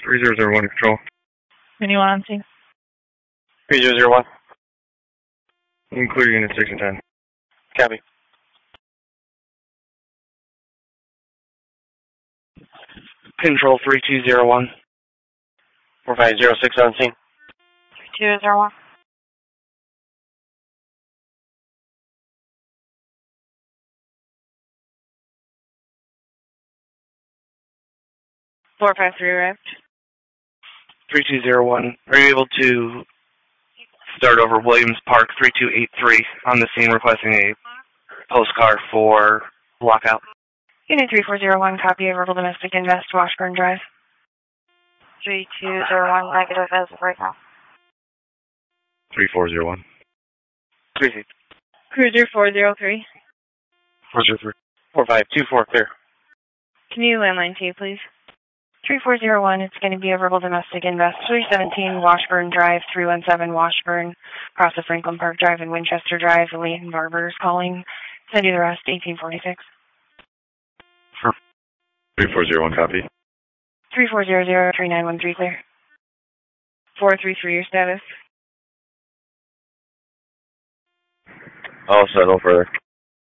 3001 control. Anyone on scene? 3001. Clear unit 6 and 10. Copy. Control 3201. 4506 on scene. 3201. Four 5-3 arrived. 3201. Are you able to start over Williams Park 3283 on the scene requesting a postcard for lockout? Unit 3401, copy of verbal domestic invest, Washburn Drive. 3201, negative as of right now. 3401. 3 Cruiser 403. 403. 4524, clear. Can you landline to you, please? 3401, it's going to be a verbal domestic invest, 317 Washburn Drive, 317 Washburn, across the Franklin Park Drive and Winchester Drive. Leighton Barber is calling. Send you the rest, 1846. 3401, copy. 3400-3913, clear. 433, your status. I'll settle further.